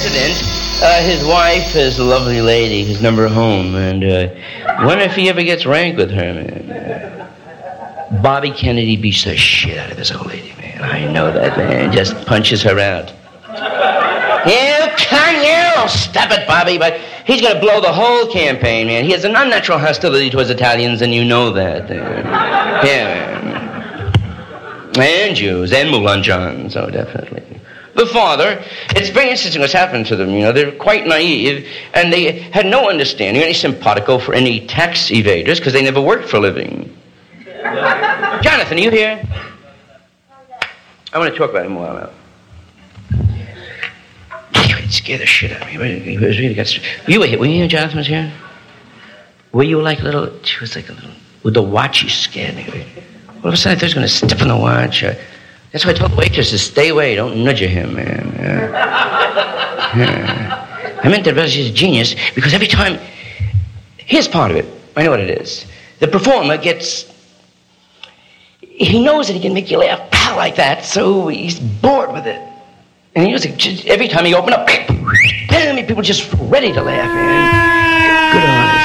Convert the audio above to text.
accident, his wife is a lovely lady, his number home, and wonder if he ever gets rank with her, man. Bobby Kennedy beats the shit out of this old lady, man. I know that, man. Just punches her out. You can you! Stop it, Bobby, but he's going to blow the whole campaign, man. He has an unnatural hostility towards Italians, and you know that. Yeah, man. And Jews, and Mulanjans, oh, definitely. The father, it's very interesting what's happened to them, you know. They're quite naive, and they had no understanding, any simpatico for any tax evaders, because they never worked for a living. Jonathan, are you here? I want to talk about him a while now. It scared the shit out of me. He was really got. You were here. Were you here? Jonathan was here. Were you like a little? She was like a little. With the watch, she scared me. All of a sudden, I thought he was going to step on the watch. That's why I told the waitresses, stay away. Don't nudge him, man. Yeah. I meant that she's a genius because every time. Here's part of it. I know what it is. The performer gets. He knows that he can make you laugh like that, so he's bored with it. And he was every time he opened up, people just ready to laugh, man. Good on us.